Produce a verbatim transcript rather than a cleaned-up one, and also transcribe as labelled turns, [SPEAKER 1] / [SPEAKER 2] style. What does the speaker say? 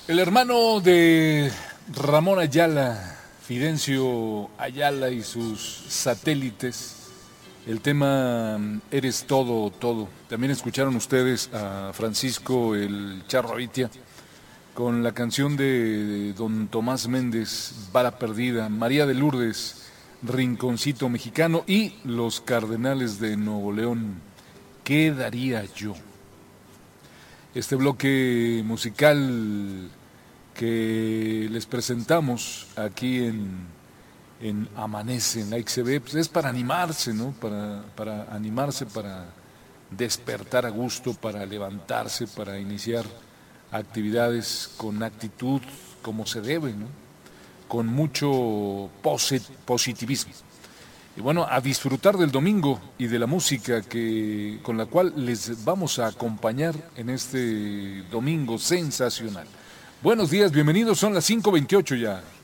[SPEAKER 1] El hermano de Ramón Ayala, Fidencio Ayala y sus satélites, el tema Eres todo, todo. También escucharon ustedes a Francisco el Charro Itia con la canción de Don Tomás Méndez, Bala Perdida, María de Lourdes, Rinconcito Mexicano y Los Cardenales de Nuevo León, ¿qué daría yo? Este bloque musical que les presentamos aquí en, en Amanece, en la X B, pues es para animarse, ¿no? Para, para animarse, para despertar a gusto, para levantarse, para iniciar actividades con actitud como se debe, ¿no? Con mucho posit positivismo. Y bueno, a disfrutar del domingo y de la música que, con la cual les vamos a acompañar en este domingo sensacional. Buenos días, bienvenidos, son las cinco veintiocho ya.